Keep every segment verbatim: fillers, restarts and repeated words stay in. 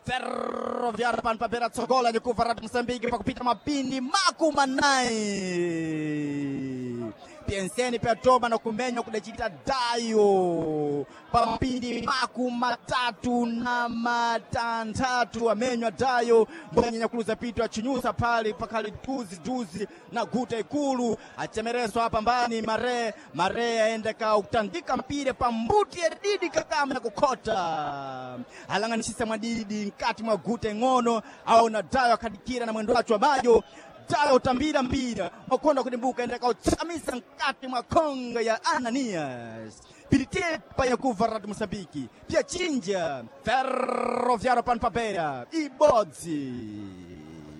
Ferroviário Panpapera Tsogola de Kuvarat Moçambique para kupita mapindi makumanai. Penseni Petoma na kumenya kudachita dayo papindi maku matatu na matantatu amenywa dayo mwenye nyakuluza pitu achinyusa pale pakali duzi duzi na guta ikulu achemereso hapa mbani mare mare aende ka utandika mpire pambuti edidi kakama na kukota alanganishisa mwadidi nkati mwa guta ngono au na dayo akadikira na mwendo wacho wa majo dayo utambira mbira wakonda kudimbuka ende ka uchamisa nkati mwa konga ya Ananias Piritepa ya Kuvarat Moçambique Pia Chinja Ferroviário Panpapera Ibodzi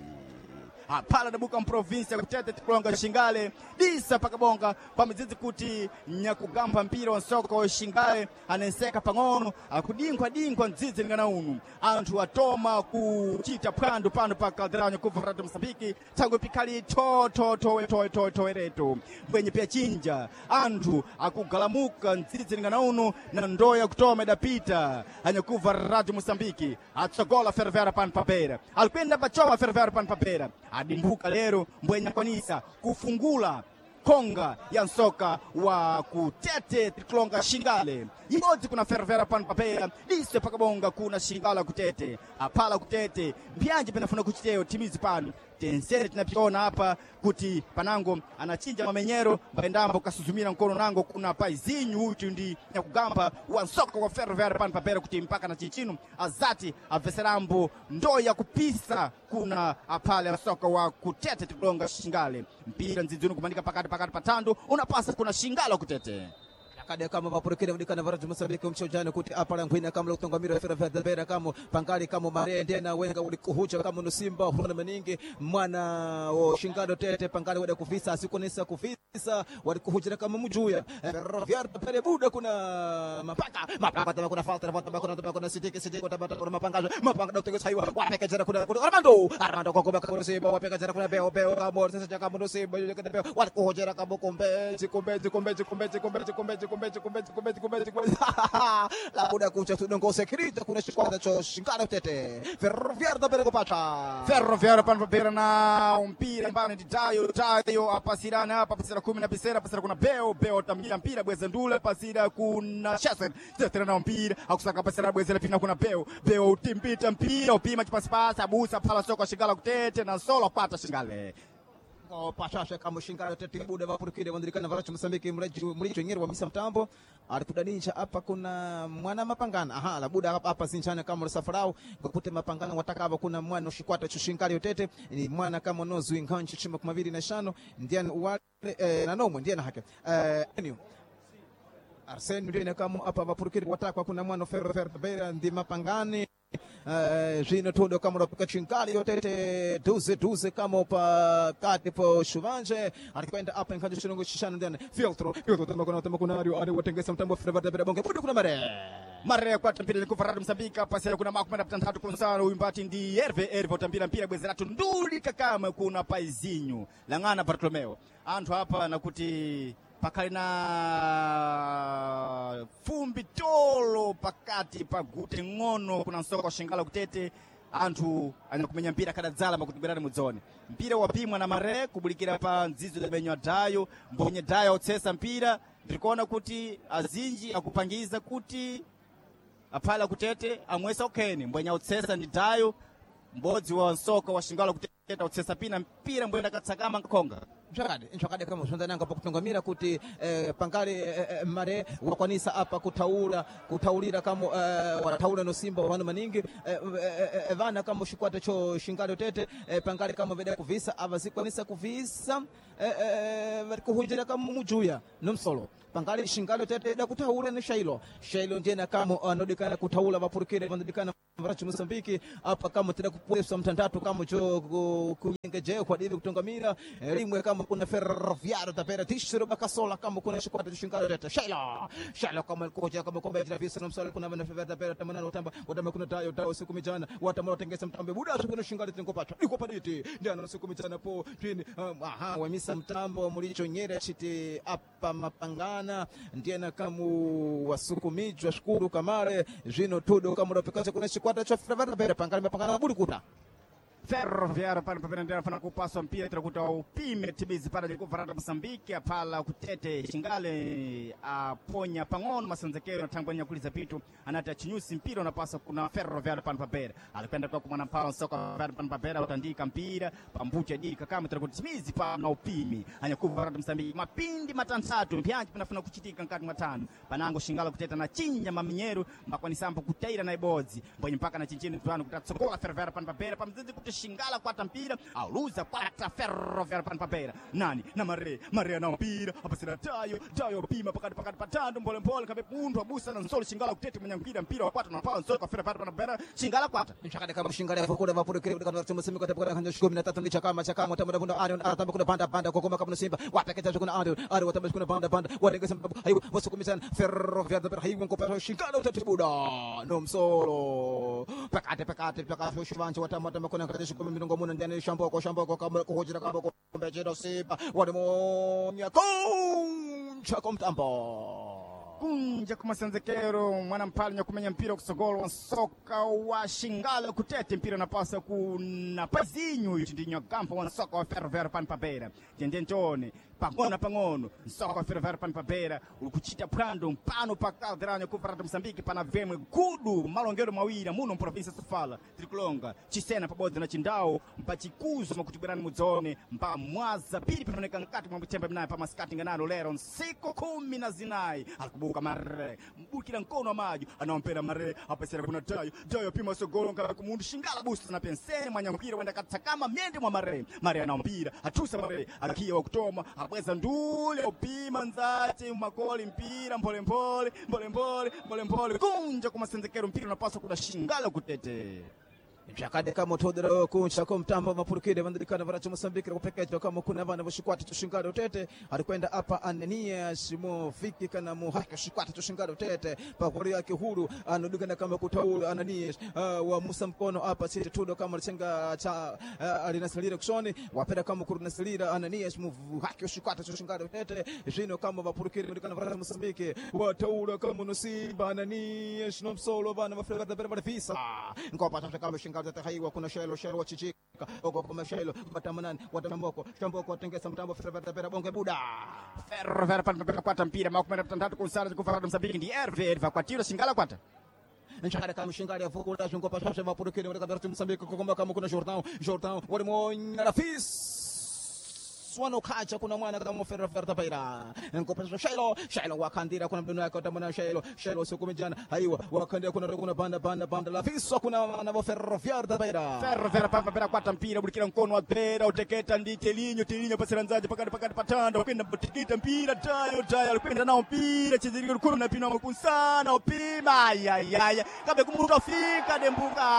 Apala da buka mprovinsia kutete tikulonga Shingale Disa pakabonga pamizizi kuti nyakugamba mpira wa soko Shingale anenseka pangono akudinkwa dinkwa nzizi ngana unu antu atoma kuchita prandu panu pakadranya Kuvarat Moçambique tangu pikali to to to to to to ereto mwenye Pia Chinja antu akugalamuka nzizi ngana unu na ndoya kutoma edapita anya Kuvarat Moçambique atsogola Ferroviário Panpapera alkwenda pachoma Ferroviário Panpapera adimbuka lero mbwenya kanisa kufungula konga ya nsoka wa kutete tikulonga Shingale Ibodzi kuna Ferroviário Panpapera Dise pakabonga kuna Shingala kutete apala kutete mpianji penafuna kuchiteo timizi panu tensere tunapiona hapa kuti panango anachinja mamenyero baendambo kasuzumira mkono nango kuna paizinyu uchu ndi nyakugamba wa nsoko kwa Ferroviário Panpapera kuti mpaka na chichinu azati aveserambo ndo ya kupisa kuna apale nsoko wa kutete tikulonga Shingale mpira nzizunu kumandika pakati pakati patando unapasa kuna Shingala kutete Kade kama vapurikire mdikana varatu Moçambique mchojana kuti apala ngwina kama lutongamiro Ferroviário Bera kama pangali kama mare ndena wenga ulikuhucha kama nusimba huna maningi mwana o Shingado tete pangali wada kufisa asikonisa kufisa wada kuhucha kama mjuya Ferroviário Bera buda kuna mapaka mapaka tama kuna falta falta kuna tama kuna sitike sitike kuna tabata kuna mapanga mapanga dotego saiwa wapeka jara kuna Armando Armando kwa kwa kuna simba wapeka jara kuna beo beo kama sasa kama nusimba kuna beo wada kuhucha kama kombe kombe kombe kombe kombe kombe Kumbeji kumbeji kumbeji kumbeji kumbeji la buda kucha tudongo security kuna shikwada cho Shingale tete Ferroviário Bera kupata Ferroviário Panpapera na mpira mbana ndidayo dayo apasirana hapa pasira kumi na pisera pasira kuna beo beo tambira mpira bweze ndule pasira kuna Chesen tete na mpira akusaka pasira bweze pina kuna beo beo utimpita mpira upima chipasipasa busa pala soko Shingala kutete na solo pata Shingale Kwa pashasha kama Shingale tete buda vapurikire wandirikana varachu Moçambique mlicho nyeri wa misa mtambo alikudanisha hapa kuna mwana mapangana aha la buda hapa hapa sinchana kama safarau ngakute mapangana watakava kuna mwana shikwata cho Shingale tete ni mwana kama nozu inganchi chima kumaviri na shano ndiani uwale eh, na nomo ndiani hake eh anyway Arsene ndiye kama hapa vapurikire watakwa kuna mwana Ferroviário Bera ndi mapangani Uh, jino todo kama ropika Shingale yotete duze duze kama pa kati po shuvanje alikwenda hapa nkaje shirungu shishana ndani filtro filtro tama kuna tama kuna ari ari watengesa mtambo Ferroviário Bera bonge budu kuna mare mare kwa tampira Kuvarat Moçambique pasera kuna makumenda mtandatu kunsana uimbati ndi Herve Herve tambira mpira bwezeratu nduli kakama kuna paizinyu langana Bartolomeo antu hapa nakuti pakali na fumbi tolo pakati pagute ngono kuna nsoko Shingala kutete antu anakumenya mpira kadadzala makutibirani mudzone mpira wapimwa na mare kubulikira pa nzizo lemenywa dayo mbonye dayo otsesa mpira ndikuona kuti azinji akupangiza kuti apala kutete amwesa okeni mbonye otsesa ndi dayo mbodzi wa nsoko wa Shingala kutete otsesa pina mpira mbwenda katsakama nkonga Mchakade, mchakade kama usunda nanga pa kutungamira kuti eh, pangale eh, mare wakwanisa hapa kutaula kutaulira kama eh, wanataula no simba wana maningi eh, eh, vana kama shikwata cho Shingale tete eh, pangale kama veda kuvisa avazikwanisa kuvisa eh, eh, kuhujira kama mujuya nomsolo pangale Shingale tete da kutaula ni Shailo Shailo ndiye na kama anodikana kutaula vapurikire vandikana varachu Moçambique hapa kama tena kupwesa mtandatu kama cho kuyengeje kwa dili kutungamira rimwe kama kuna Ferroviário Bera tishiro bakasola kama kuna shikwata Shingale tete Shailo Shailo kama koja kama kombe vya visa nomsolo kuna Ferroviário Bera tamana utamba wadama kuna dayo dayo siku mijana watama watengesa mtambe buda kuna Shingale tete ngopata iko paditi ndio na siku mijana po twini aha wa misa mtambo mulicho nyere chiti hapa mapangana vana ndiye kamu wasukumichwa shukuru kamare zvino tudo kamudapikaze kuna chikwata cha Ferroviária pangani mapangana buri kuta Ferroviária pano papera ndera fana kupaswa mpira tirakuta upime tibizi para likuvarata Mozambique apala kutete Xingale aponya pang'ono masanzekero na tangwanya kuliza pitu anati achinyusi mpira unapasa kuna Ferroviária pano papera alikwenda kwa kumana pao soka Ferroviária pano papera utandika mpira pambucha dika kama tirakuta tibizi pa na upime anyakuvarata Mozambique mapindi matantatu mpyanji panafuna kuchitika nkati matano panango Xingale kuteta na chinja maminyeru mbakwa nisambo kutaira na ibodzi mbonye mpaka na chinchini tuano kutatsokola Ferroviária pano papera pamzizi kuti Xingale kwata mpira aluza kwata Ferroviária pano papera nani na mare mare na mpira apasira tayo tayo pima pakati pakati patando mbole mbole kabe pundu abusa na nsolo Xingale kutete manya mpira mpira wa kwata na pao nsolo kwa Ferroviária pano papera Xingale kwata nchakade kama Xingale vukule vapure kile kana tsema sema kata kana kanje kumi na tatu ndicha kama chakama tamada bunda Arion atamba kuna banda banda kokoma kama Simba wapeketa kuna Arion Arion watamba kuna banda banda wadengeza hayo wasukumisana Ferroviária pano hayo kwa Xingale utatibuda no msolo pakate pakate pakate shivanje watamba kuna kumi mirongo muna ndani shamboko shamboko kama kuhojira kama kumbejero Simba walimonya kuncha komtambo kunja kumasanzekero mwana mpali nyakumenya mpira kusogolo wa soka wa Xingale kutete mpira napasa kuna pazinyu ndinyo kampo wa soka wa Ferroviária pano papera tende ntone pangona pangono soka wa Ferroviária pano papera ulikuchita prando mpano pa Caldeirão kuvarata Mozambique pana vemwe gudu malongero mawira muno província Sofala Tricolonga chisena pabodzi na chindao mpachikuzo makutibirani mudzone mpa mwaza pili panaoneka nkati mwa mtembe mnaye pa maskati nganano lero nsiku kumi na zinayi alikubuka mare mbukira nkono maji anaompera mare apesera kuna tayo tayo pima sogolo ngala kumundu Xingale busta na penseni mwanya mpira wenda katakama miende mwa mare mare anaompira atusa mare akia wa kutoma abweza ndule upima nzati makoli mpira mpole mpole mpole mpole mpole mpole kunja kumasenzekero mpira unapaswa kuna Xingale kutete Jakade kama todero kuncha kwa mtambo mapurukide vandikana varacho Mozambique kupeketo kama kuna vana vashikwati tushingado tete alikwenda hapa Anania Simo fiki kana muhaka shikwati tushingado tete pakori yake huru anodugana kama kutaulu Anania uh, wa Musa mkono hapa sisi tudo kama chenga cha uh, alinasalira kusoni wapenda kama kurunasalira Anania Simo haki shikwati tushingado tete jino kama vapurukide vandikana varacho Mozambique wataula kama Simba Anania Sino msolo vana mafrega da berba visa ngopa kama Xingale tatahaiwa kuna shelo shelo chichika oko kama shelo batamanani watamamboko shamboko watengesa mtambo Ferroviária bonge buda Ferroviária pano papera kwata mpira makumi matatu kusala kuvarata Mozambique ndi R V L kwatira Xingale kwata nchakade kama Xingale avukula jungo pa shasha vapurukire muri kabarati Mozambique kokoma kama kuna Jordão Jordão walimonya rafis wano kacha kuna mwana kama Ferroviária paira nkopesa shelo shelo wakandira kuna mbinu yake utamona shelo shelo sukumijana haiwa wakandira kuna kuna banda banda banda la fiso kuna na Ferroviária paira Ferroviária pano papera kwata mpira bulikira nkono wa pera uteketa ndi telinyo telinyo pasira nzaje pakati pakati patanda kwenda butikita mpira tayo tayo alikwenda nao mpira chiziriko kumi na pino makusana upima ya ya ya kabe kumuruka fika dembuka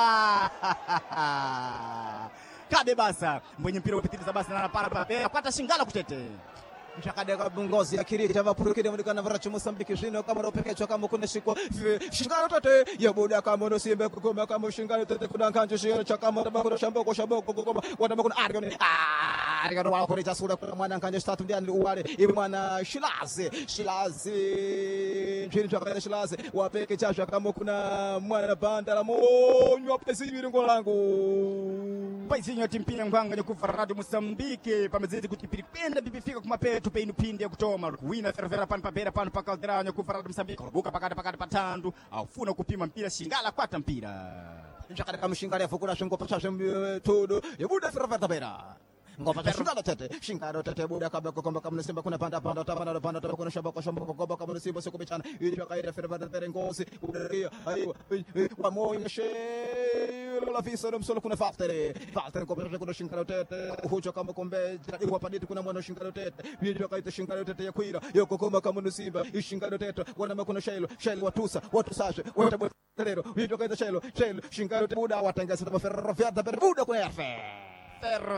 kabe basa mwenye mpira upitiliza basa na para papera kwata Xingale kutete nchakade ka bungozi ya kirita vapurukide mudikana varacho Mozambique jino kama ropekecho kama kuna shiko Xingale tete yabuda kama no Simba kokoma kama Xingale tete kuna kanjo shiro chakama tabako shamboko shamboko kokoma wadama kuna Arion Arion wala kuna jasura kuna mwana kanjo statu ndiani uwale ibi mwana Shilaze Shilaze jino chakade Shilaze wapeke chasha kama kuna mwana banda la monyo pesi viringo langu paisinyo timpira ngwanga nyokuvarata Mozambique pamezidi kutipiripenda bibifika kumapetu peinu pindi ya kutoma kuwina Ferroviária pano papera pano pa Caldeirão nyokuvarata Mozambique kurubuka pakati pakati patandu aufuna kupima mpira Xingale kwata mpira nchakade kama Xingale avukula jungo pa shasha tudo yabuda Ferroviária paira ngopa Xingale tete Xingale tete buda kaba kokoma kama Simba kuna panda panda tapana panda tapana kuna shamboko shamboko koba kama Simba sikubichana ili kaida Ferroviária paira ngosi udaria ayo wa moyo shelo la visa no msolo kuna factory factory ngopa kuna Xingale tete hucho kama kombe kwa paditi kuna mwana Xingale tete ili kaida Xingale tete ya kuira yoko koma kama Simba Xingale tete wana kuna shelo shelo watusa watusashe watabwe lero ili kaida shelo shelo Xingale buda watengeza Ferroviária paira buda kuna yafe Ferroviária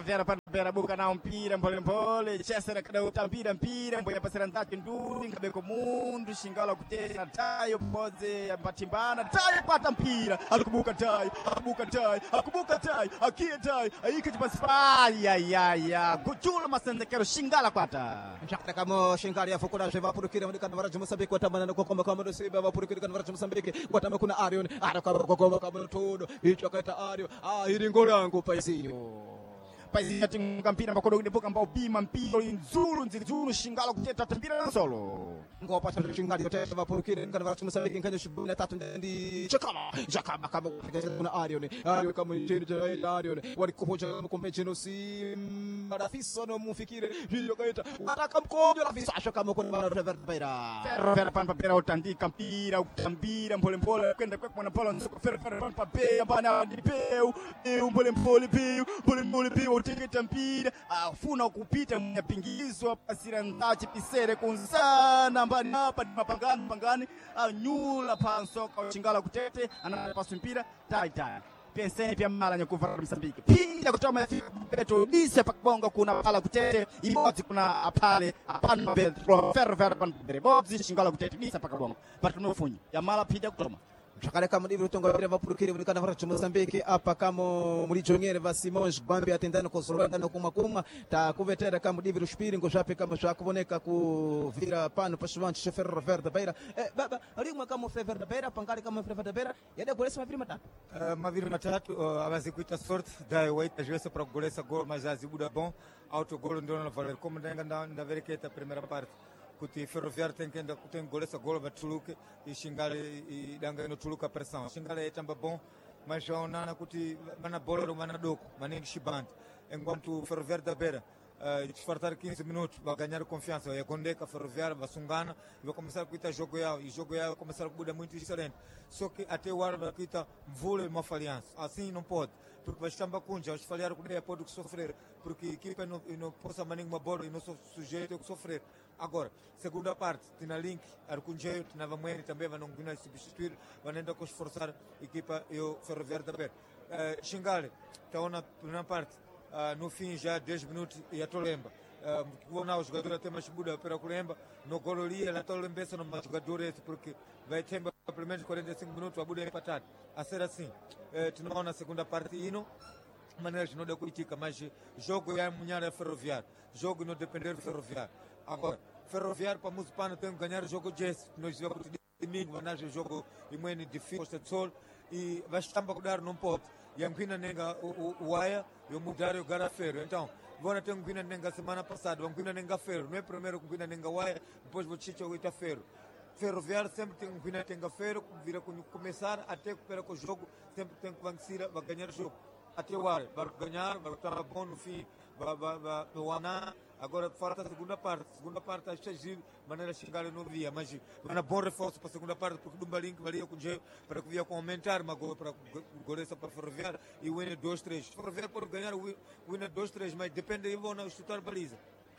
Pera buka na mpira mpole mpole Chesera kada utampira mpira mboya pasira ndati nduri ngabeko mundu shingala kutesa tayo poze patimbana tayo pata mpira akubuka tayo akubuka tayo akubuka tayo akie tayo aike chipaspai ya ya ya kuchula masendekero shingala kwata Nchakta kama shingala ya fukura jeva purukira mdikana varaji Mosambiki watamana na kokoma kama nosiba vapurukira kana varaji Mosambiki watama kuna Arion ara kama kokoma kama todo hicho kaita Arion ah hili ngolangu paisinyo Paizinho tinga mpira makodo kunepuka mbao bima mpira nzuru nzuru shingala kuteta mpira na solo ngopa cha shingala kuteta vapurukira kana varaji Mosambiki nkanya shibuna tatu ndi chakama chakama kama kuna Arion Arion kama nchini cha Arion walikupocha kumpeche no si marafisa no mufikire hiyo kaita ataka mkojo rafisa asho kama kuna Ferro Beira Ferro Beira pan papera utandika mpira utambira mpole mpole kwenda kwa mwana polo nzoko Ferro Beira pan papera bana ndipeu mpole mpole piu mpole mpole piu utiketa mpira afuna kupita mnyapingizwa pasira ndachi pisere kunzana mbani hapa ni mapangani pangani anyula pansoka chingala kutete anapaswa mpira tai tai Pensei pia mara nyakuvara Msambiki pia kutoa peto dise pakbonga kuna pala kutete iboti kuna pale apana Ferro Beira pan bobzi shingala kutete dise pakbonga patuno funyi ya mala pia kutoa Chakale kama ndivyo tonga vile vapurukiri mlikana varaji Mosambiki apa kama mulichongere va Simões Bambi atendano kusolanda no kuma kuma ta kuvetera kama ndivyo shpiri ngoshape kama shakuboneka kuvira pano pashivanchi Ferro Beira eh baba alimwa kama Ferro Beira pangale kama Ferro Beira yade golesa maviri matatu uh, maviri matatu uh, avazi kuita sorte dai waita jwesa para golesa gol mas azibuda bom auto gol ndio na valer como ndenga nda nda vereketa primeira parte kuti Ferroviário tem que ainda tem golesa gol batuluke e xingale e danga no tuluka pressão xingale é tamba bom mas já onana kuti mana bola mana doko maningi shiband enquanto Ferroviário da Beira uh, desfartar quinze minutos vai ganhar confiança vai condeca Ferroviário vai sungana e vai começar a cuidar jogo yao e jogo yao começar a mudar muito excelente só que até o árbitro cuida vôlei uma falhança assim não pode porque vai estar bacunja os falhar com ideia pode sofrer porque a equipa não não possa maningi uma bola e não sou sujeito a sofrer. Agora, segunda parte, tem a Link, Arcunjeio, tem a Vamuene também, vai não vir substituir, vai ainda esforçar a equipa e o Ferroviário da Beira. Uh, Xingale, está na primeira parte, uh, no fim já dez minutos e a Tolemba. Vou na o jogador até mais muda para a Colemba, no Gololi, ela está lembrando no mais jogador esse, porque vai ter pelo menos quarenta e cinco minutos, a Buda empatado. A ser assim, uh, tem na segunda parte, e não. Maneiras não da crítica, mas jogo é a mulher é Ferroviário, jogo não depender do Ferroviário. Agora, Ferroviário para Musipano tem que ganhar o jogo de esse, nós jogamos domingo, mas o jogo é muito difícil, Costa de Sol, e vai estar para cuidar, não pode. E a Mpina nega o Aia e o Mudar e o Garafeiro. Então, agora tem um Mpina nega semana passada, um Mpina nega Ferro, não é primeiro com Mpina nega o Aia, depois vou te o Itaferro. Ferroviário sempre tem um Mpina nega Ferro, vira começar até recuperar com o jogo, sempre tem que vencer, vai ganhar o jogo. Até o ar, vai ganhar, vai estar bom no fim, vai ganhar. Agora falta a segunda parte. A segunda parte acho que de maneira chegar não via, mas vai bom reforço para a segunda parte, porque do Balim que valia com o Geo para que via com aumentar, mas agora para Goressa para Ferroviário e o Winner dois três. Ferroviário pode ganhar o Winner dois três, mas depende de vão chutar baliza.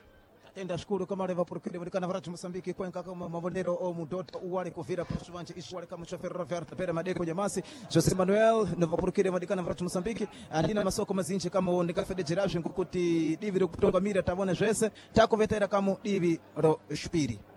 Tenda shukuru kama leva porukiri mlikana varaji Mosambiki kwenka kama mabondero o mudota uwali kuvira pashivanchi ishwali kama Ferro Beira pera madeko jamasi Jose Manuel nova porukiri mlikana varaji Mosambiki andina masoko mazinji kama ondika federation kukuti divi kutonga mira tabona jese takovetera kama divi ro shpiri